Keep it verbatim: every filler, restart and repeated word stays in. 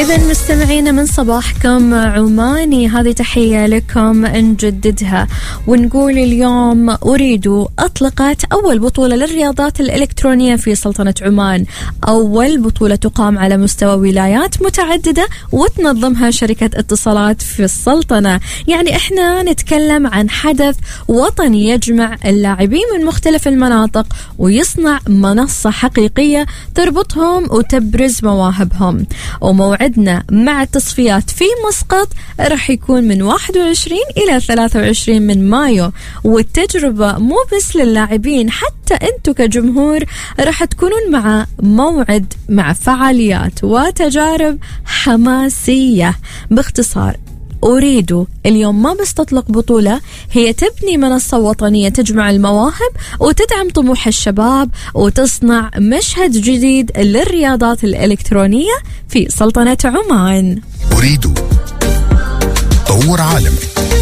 إذن مستمعينا من صباحكم عماني، هذه تحية لكم نجددها ونقول اليوم أريد أطلقت أول بطولة للرياضات الإلكترونية في سلطنة عمان، أول بطولة تقام على مستوى ولايات متعددة وتنظمها شركة اتصالات في السلطنة. يعني إحنا نتكلم عن حدث وطني يجمع اللاعبين من مختلف المناطق ويصنع منصة حقيقية تربطهم وتبرز مواهبهم. وموعدنا مع التصفيات في مسقط راح يكون من واحد وعشرين إلى ثلاثة وعشرين من مايو، والتجربة مو بس للاعبين، حتى أنتوا كجمهور راح تكونون مع موعد مع فعاليات وتجارب حماسية. باختصار أريد اليوم ما بس تطلق بطولة، هي تبني منصة وطنية تجمع المواهب وتدعم طموح الشباب وتصنع مشهد جديد للرياضات الإلكترونية في سلطنة عمان. أريد طور عالم.